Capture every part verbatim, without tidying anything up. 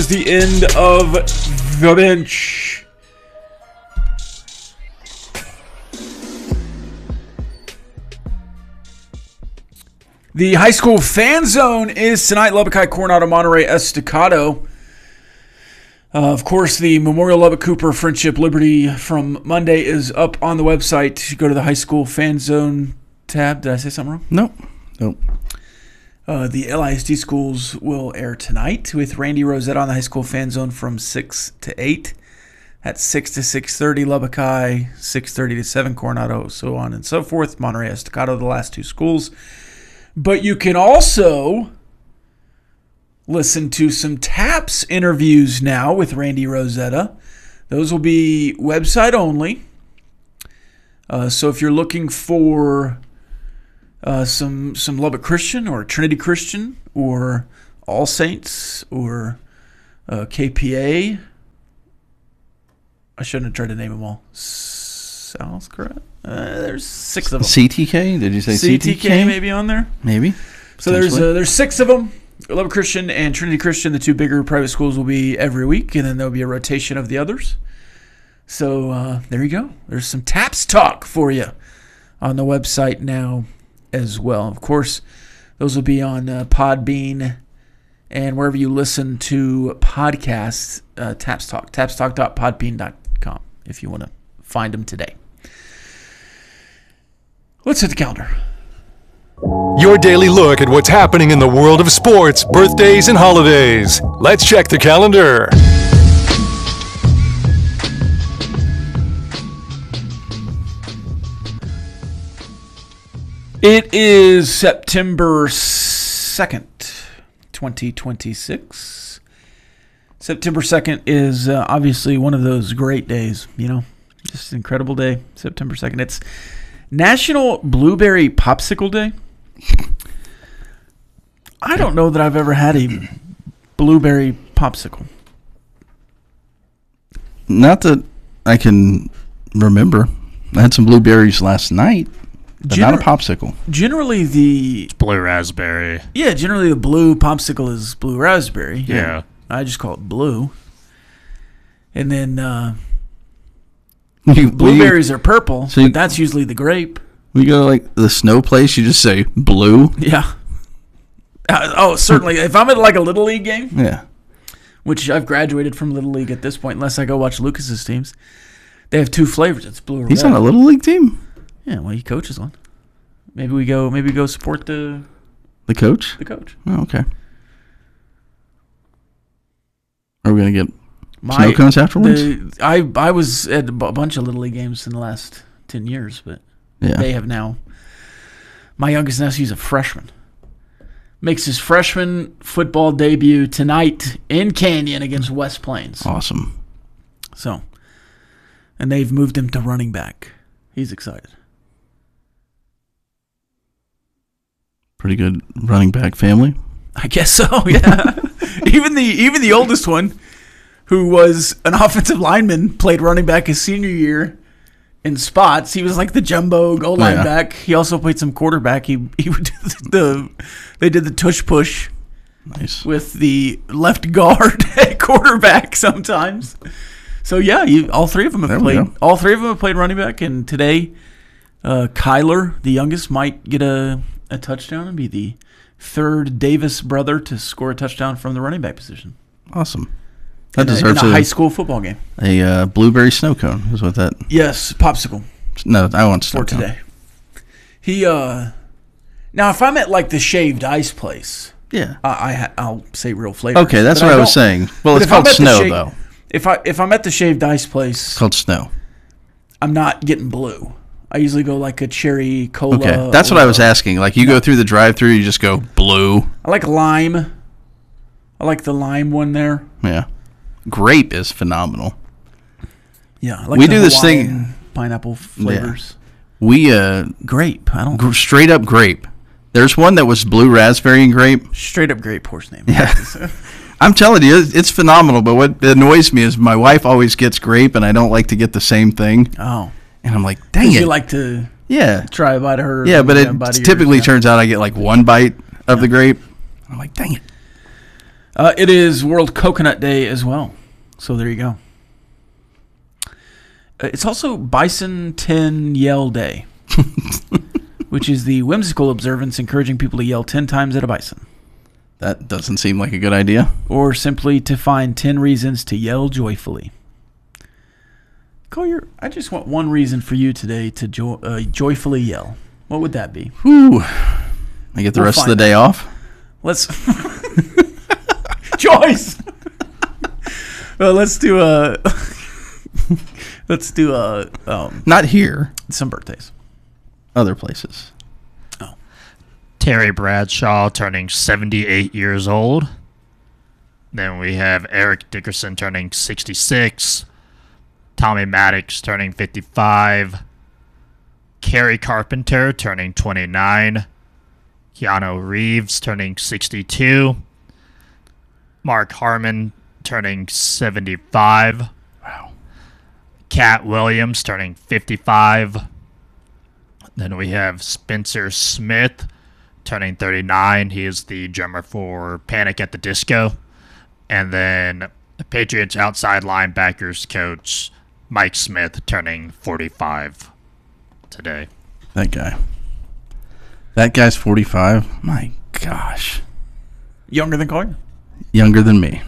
The end of the bench. The high school fan zone is tonight. Lubbock High, Coronado, Monterey, Estacado. Uh, of course, the Memorial Lubbock Cooper Friendship Liberty from Monday is up on the website. Go to the high school fan zone tab. Did I say something wrong? Nope. Nope. Uh, the L I S D schools will air tonight with Randy Rosetta on the high school fan zone from six to eight. At six to six thirty, Lubbock High, six thirty to seven, Coronado, so on and so forth. Monterey, Estacado, the last two schools. But you can also listen to some TAPS interviews now with Randy Rosetta. Those will be website only. Uh, so if you're looking for uh, some some Lubbock Christian or Trinity Christian or All Saints or uh, K P A, I shouldn't have tried to name them all. South Korea? Uh, there's six of them. C T K? Did you say C T K? C T K? Maybe on there? Maybe. So there's uh, there's six of them. Lubbock Christian and Trinity Christian, the two bigger private schools, will be every week, and then there'll be a rotation of the others. So uh, there you go. There's some TAPS talk for you on the website now as well. Of course, those will be on uh, Podbean and wherever you listen to podcasts, uh, TAPS Talk, taps talk dot podbean dot com if you want to find them today. Let's hit the calendar. Your daily look at what's happening in the world of sports, birthdays, and holidays. Let's check the calendar. It is September second, twenty twenty-six. September second is uh, obviously one of those great days, you know, just an incredible day, September second. It's National Blueberry Popsicle Day. I don't know that I've ever had a blueberry popsicle. Not that I can remember. I had some blueberries last night, but Gener- not a popsicle. Generally the... It's blue raspberry. Yeah, generally the blue popsicle is blue raspberry. Yeah. I just call it blue. And then uh, You, blueberries are purple, so you- but that's usually the grape. We go to like the snow place, you just say blue. Yeah. Uh, oh, certainly. If I'm at like a Little League game, Yeah. which I've graduated from Little League at this point, unless I go watch Lucas's teams, they have two flavors. It's blue or He's red. on a little league team? Yeah, well, he coaches one. Maybe we go. Maybe we go support the The coach? the coach. Oh, okay. Are we going to get My, snow cones afterwards? The, I I was at a bu- bunch of Little League games in the last ten years, but Yeah. they have now. My youngest nephew's a freshman. Makes his freshman football debut tonight in Canyon against West Plains. Awesome. So, and they've moved him to running back. He's excited. Pretty good running back family. I guess so. Yeah. even the even the oldest one, who was an offensive lineman, played running back his senior year in spots. He was like the jumbo goal line Yeah. back. He also played some quarterback. He he would do the they did the tush push Nice. with the left guard at quarterback sometimes. So yeah, you, all three of them have There we played. go. All three of them have played running back, and today, uh, Kyler, the youngest, might get a, a touchdown and be the third Davis brother to score a touchdown from the running back position. Awesome. That in a, deserves in a a, high school football game. a uh, blueberry snow cone. Is what that? Yes, popsicle No, I want snow for cone. today. He uh, now if I'm at like the shaved ice place, Yeah. I, I ha- I'll say real flavor. Okay, that's But what I, I was don't- saying. Well, but it's if I'm called at the snow shade- though. If I if I'm at the shaved ice place, It's called snow. I'm not getting blue. I usually go like a cherry cola. Okay, that's what I was asking. Like you go through the drive-through, you just go blue. I like lime. I like the lime one there. Yeah. Grape is phenomenal. Yeah, I like We the do this Hawaiian thing- pineapple flavors. We uh Grape. I don't gr- straight up grape. There's one that was blue raspberry and grape. straight up grape horse name. Yeah. I'm telling you, it's it's phenomenal. But what annoys me is my wife always gets grape, and I don't like to get the same thing. Oh, And I'm like, dang because it. you like to yeah. try a bite of her. Yeah, but a it bite of yours, typically yeah. turns out I get like one bite of the grape. I'm like, dang it. Uh, it is World Coconut Day as well. So there you go. Uh, it's also Bison ten Yell Day, which is the whimsical observance encouraging people to yell ten times at a bison. That doesn't seem like a good idea. Or simply to find ten reasons to yell joyfully. Collier, I just want one reason for you today to jo- uh, joyfully yell. What would that be? Whew. I get the We'll rest of the find day off? Let's... Joyce! Well, let's do a... let's do a... Um, Not here. some birthdays. Other places. Terry Bradshaw turning seventy-eight years old. Then we have Eric Dickerson turning sixty-six. Tommy Maddox turning fifty-five. Kerry Carpenter turning twenty-nine. Keanu Reeves turning sixty-two. Mark Harmon turning seventy-five. Wow. Cat Williams turning fifty-five. Then we have Spencer Smith turning thirty-nine. He is the drummer for Panic at the Disco. And then the Patriots outside linebackers coach Mike Smith turning forty-five today. That guy. That guy's forty-five. My gosh. Younger than Collier? Younger than me.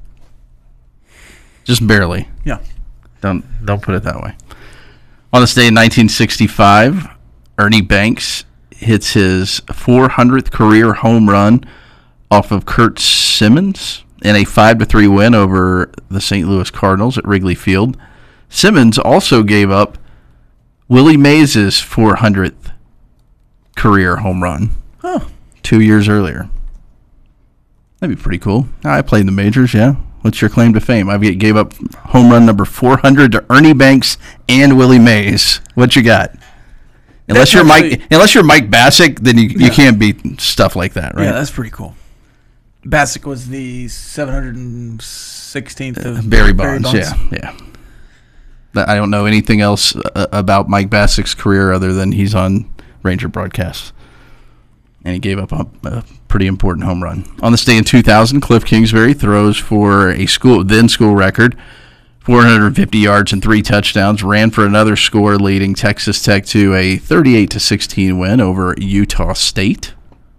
Just barely. Yeah. Don't don't put it that way. On this day in nineteen sixty-five, Ernie Banks hits his four hundredth career home run off of Kurt Simmons in a five to three win over the Saint Louis Cardinals at Wrigley Field. Simmons also gave up Willie Mays' four hundredth career home run Oh. two years earlier. That'd be pretty cool. I played in the majors, yeah. What's your claim to fame? I gave up home run number four hundred to Ernie Banks and Willie Mays. What you got? Unless That's you're actually- Mike, unless you're Mike Bassick, then you, you Yeah. can't beat stuff like that, right? Yeah, that's pretty cool. Bassick was the seven hundred sixteenth of Barry Bonds, yeah, yeah. But I don't know anything else uh, about Mike Bassick's career other than he's on Ranger broadcasts, and he gave up a, a pretty important home run. On this day in two thousand, Cliff Kingsbury throws for a school then school record, four hundred fifty yards and three touchdowns, ran for another score, leading Texas Tech to a thirty-eight to sixteen win over Utah State.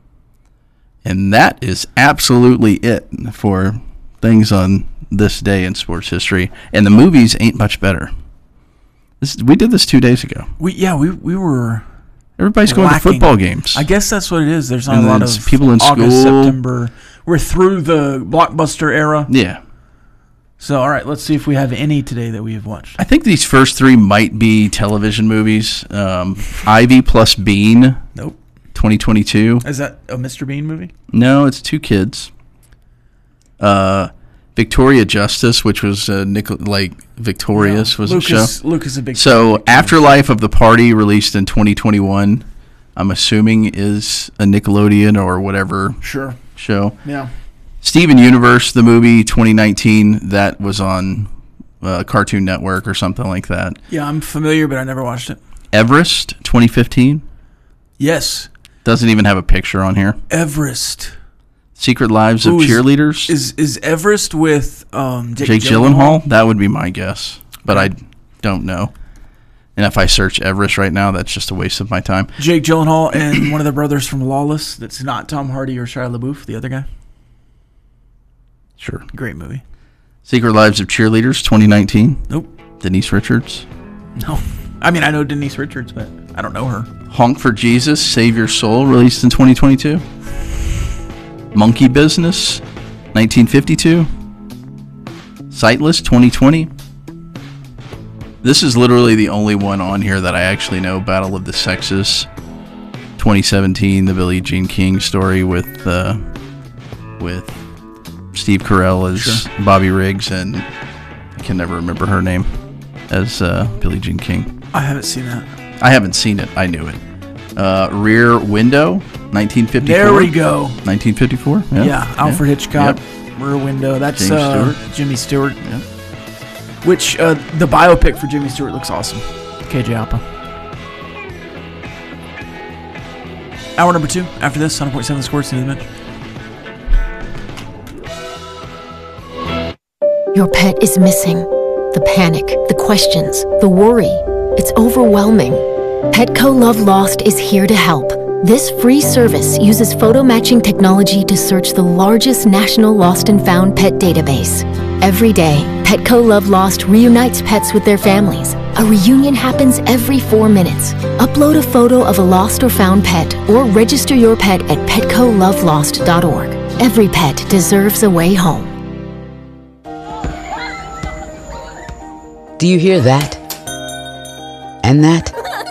And that is absolutely it for things on this day in sports history. And the movies ain't much better. This, we did this two days ago. We yeah we we were Everybody's going lacking. to football games. I guess that's what it is. There's not And a lot then of people in August, school. September. We're through the blockbuster era. Yeah. So all right, let's see if we have any today that we have watched. I think these first three might be television movies. Um, Ivy plus Bean, Nope. twenty twenty-two. Is that a Mister Bean movie? No, it's two kids. Uh, Victoria Justice, which was uh, Nicol- like Victorious, Yeah. was Lucas, a show. Lucas is a big So fan. Afterlife of the Party, released in twenty twenty-one, I'm assuming is a Nickelodeon or whatever Sure. show. Yeah. Steven Universe, the movie twenty nineteen, that was on uh, Cartoon Network or something like that. Yeah, I'm familiar, but I never watched it. Everest, twenty fifteen, Yes. doesn't even have a picture on here. Everest. Secret Lives of Ooh, is- Cheerleaders, Is is Everest with um, Jake, Jake Gyllenhaal. That would be my guess, but I don't know. And if I search Everest right now, that's just a waste of my time. Jake Gyllenhaal and one of the brothers from Lawless. That's not Tom Hardy or Shia LaBeouf, the other guy. Sure. Great movie. Secret Lives of Cheerleaders, twenty nineteen, Nope. Denise Richards. No. I mean, I know Denise Richards, but I don't know her. Honk for Jesus, Save Your Soul, released in twenty twenty-two. Monkey Business, nineteen fifty-two. Sightless, twenty twenty. This is literally the only one on here that I actually know. Battle of the Sexes, twenty seventeen, the Billie Jean King story with uh, with Steve Carell as Sure. Bobby Riggs, and I can never remember her name as uh, Billie Jean King. I haven't seen that. I haven't seen it. I knew it. Uh, Rear Window, nineteen fifty-four. There we go. nineteen fifty-four. Yeah, Yeah, Alfred Hitchcock, Yep. Rear Window. That's James uh, Stewart. Jimmy Stewart. Yeah. Which uh, the biopic for Jimmy Stewart looks awesome. K J Apa. Hour number two. After this, one hundred point seven The Score. See you in a minute. Your pet is missing. The panic, the questions, the worry. It's overwhelming. Petco Love Lost is here to help. This free service uses photo matching technology to search the largest national lost and found pet database. Every day, Petco Love Lost reunites pets with their families. A reunion happens every four minutes. Upload a photo of a lost or found pet or register your pet at petco love lost dot org. Every pet deserves a way home. Do you hear that? And that?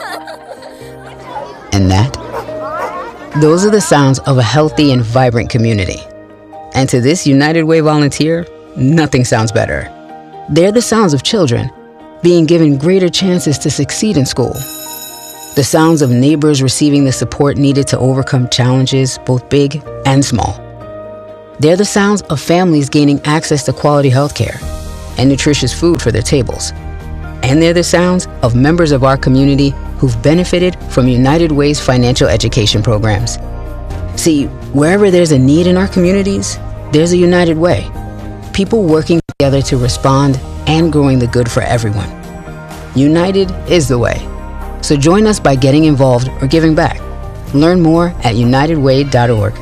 And that? Those are the sounds of a healthy and vibrant community. And to this United Way volunteer, nothing sounds better. They're the sounds of children being given greater chances to succeed in school. The sounds of neighbors receiving the support needed to overcome challenges, both big and small. They're the sounds of families gaining access to quality healthcare and nutritious food for their tables. And they're the sounds of members of our community who've benefited from United Way's financial education programs. See, wherever there's a need in our communities, there's a United Way. People working together to respond and growing the good for everyone. United is the way. So join us by getting involved or giving back. Learn more at united way dot org.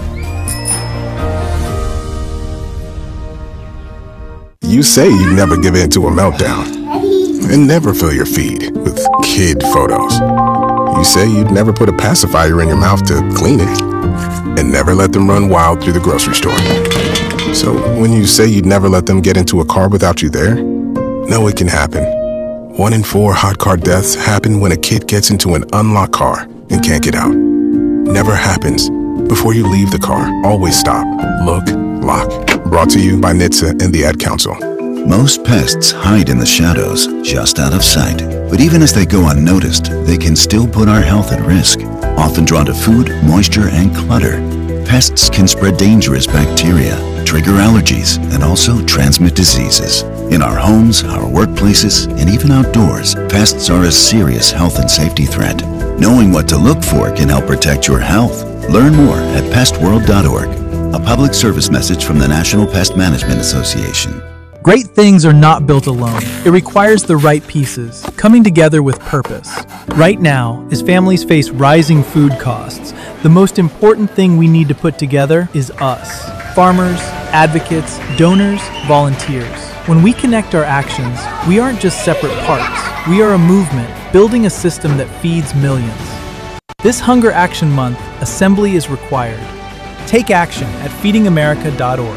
You say you never give in to a meltdown and never fill your feed with kid photos. You say you'd never put a pacifier in your mouth to clean it and never let them run wild through the grocery store. So when you say you'd never let them get into a car without you there, know it can happen. One in four hot car deaths happen when a kid gets into an unlocked car and can't get out. Never happens. Before you leave the car, always stop, look, lock. Brought to you by N H T S A and the Ad Council. Most pests hide in the shadows, just out of sight. But even as they go unnoticed, they can still put our health at risk. Often drawn to food, moisture, and clutter, pests can spread dangerous bacteria, trigger allergies, and also transmit diseases. In our homes, our workplaces, and even outdoors, pests are a serious health and safety threat. Knowing what to look for can help protect your health. Learn more at pest world dot org. A public service message from the National Pest Management Association. Great things are not built alone. It requires the right pieces, coming together with purpose. Right now, as families face rising food costs, the most important thing we need to put together is us. Farmers, advocates, donors, volunteers. When we connect our actions, we aren't just separate parts. We are a movement, building a system that feeds millions. This Hunger Action Month, assembly is required. Take action at feeding america dot org.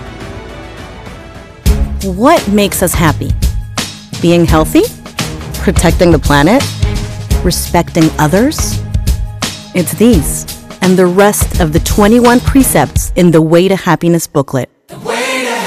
What makes us happy? Being healthy? Protecting the planet? Respecting others? It's these and the rest of the twenty-one precepts in the Way to Happiness booklet.